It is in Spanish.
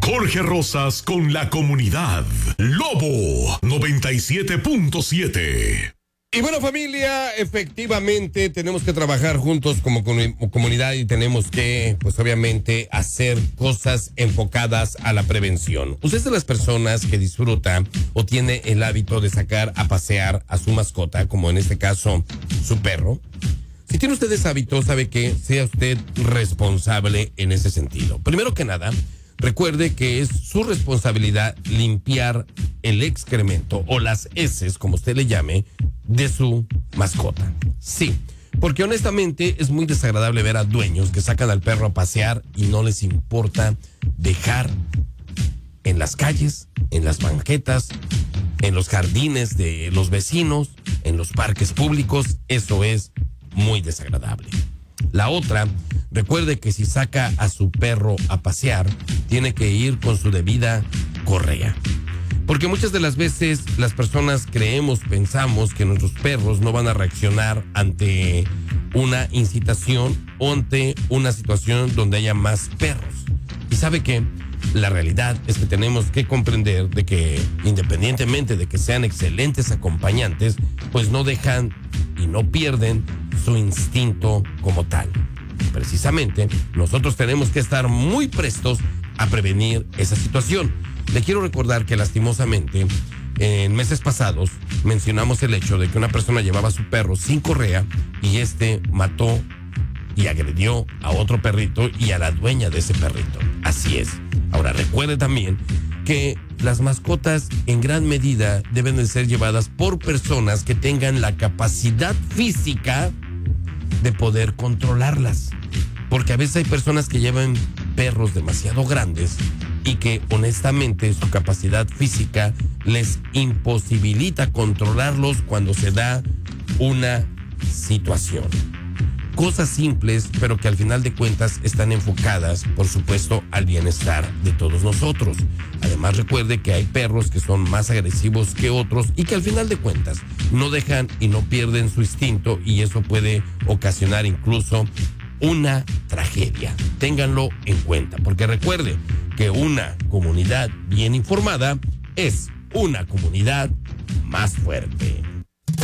Jorge Rosas con la comunidad. Lobo 97.7. Y bueno, familia, efectivamente tenemos que trabajar juntos como comunidad y tenemos que, pues obviamente, hacer cosas enfocadas a la prevención. Usted es de las personas que disfruta o tiene el hábito de sacar a pasear a su mascota, como en este caso, su perro. Si tiene usted ese hábito, sabe que sea usted responsable en ese sentido. Primero que nada, recuerde que es su responsabilidad limpiar el excremento o las heces, como usted le llame, de su mascota. Sí, porque honestamente es muy desagradable ver a dueños que sacan al perro a pasear y no les importa dejar en las calles, en las banquetas, en los jardines de los vecinos, en los parques públicos. Eso es muy desagradable. La otra, recuerde que si saca a su perro a pasear, tiene que ir con su debida correa. Porque muchas de las veces las personas pensamos que nuestros perros no van a reaccionar ante una incitación o ante una situación donde haya más perros. Y sabe que la realidad es que tenemos que comprender de que independientemente de que sean excelentes acompañantes, pues no dejan y no pierden su instinto como tal. Precisamente, nosotros tenemos que estar muy prestos a prevenir esa situación. Le quiero recordar que lastimosamente, en meses pasados, mencionamos el hecho de que una persona llevaba a su perro sin correa y mató y agredió a otro perrito y a la dueña de ese perrito. Así es. Ahora, recuerde también que las mascotas en gran medida deben de ser llevadas por personas que tengan la capacidad física de poder controlarlas. Porque a veces hay personas que llevan perros demasiado grandes y que honestamente su capacidad física les imposibilita controlarlos cuando se da una situación. Cosas simples, pero que al final de cuentas están enfocadas, por supuesto, al bienestar de todos nosotros. Además, recuerde que hay perros que son más agresivos que otros y que al final de cuentas no dejan y no pierden su instinto, y eso puede ocasionar incluso una tragedia. Ténganlo en cuenta, porque recuerde que una comunidad bien informada es una comunidad más fuerte.